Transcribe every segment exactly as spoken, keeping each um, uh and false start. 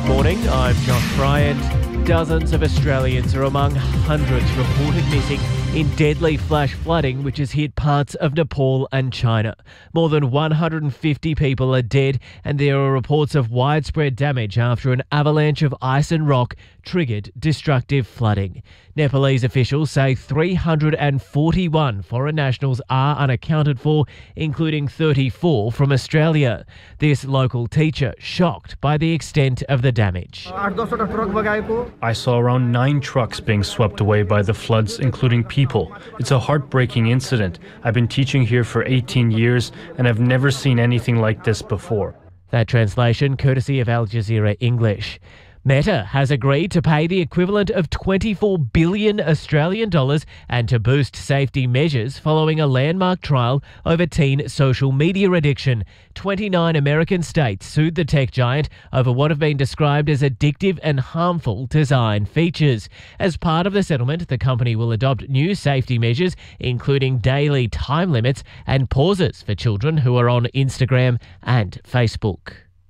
morning, I'm Josh Bryant. Dozens of Australians are among hundreds reported missing in deadly flash flooding which has hit parts of Nepal and China. More than one hundred fifty people are dead and there are reports of widespread damage after an avalanche of ice and rock triggered destructive flooding. Nepalese officials say three hundred forty-one foreign nationals are unaccounted for, including thirty-four from Australia. This local teacher shocked by the extent of the damage. I saw around nine trucks being swept away by the floods, including people. It's a heartbreaking incident. I've been teaching here for eighteen years and I've never seen anything like this before. That translation courtesy of Al Jazeera English. Meta has agreed to pay the equivalent of twenty-four billion Australian dollars and to boost safety measures following a landmark trial over teen social media addiction. twenty-nine American states sued the tech giant over what have been described as addictive and harmful design features. As part of the settlement, the company will adopt new safety measures, including daily time limits and pauses for children who are on Instagram and Facebook.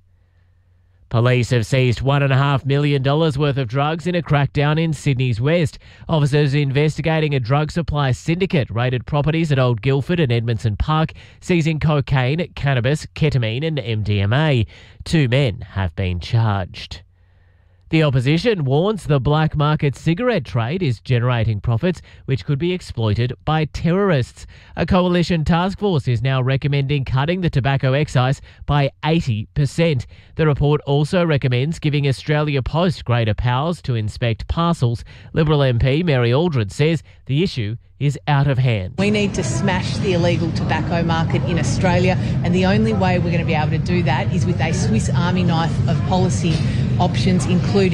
Police have seized one point five million dollars worth of drugs in a crackdown in Sydney's west. Officers investigating a drug supply syndicate raided properties at Old Guildford and Edmondson Park, seizing cocaine, cannabis, ketamine and M D M A. Two men have been charged. The opposition warns the black market cigarette trade is generating profits which could be exploited by terrorists. A coalition task force is now recommending cutting the tobacco excise by eighty percent. The report also recommends giving Australia Post greater powers to inspect parcels. Liberal M P Mary Aldred says the issue is out of hand. We need to smash the illegal tobacco market in Australia, and the only way we're going to be able to do that is with a Swiss Army knife of policy options, including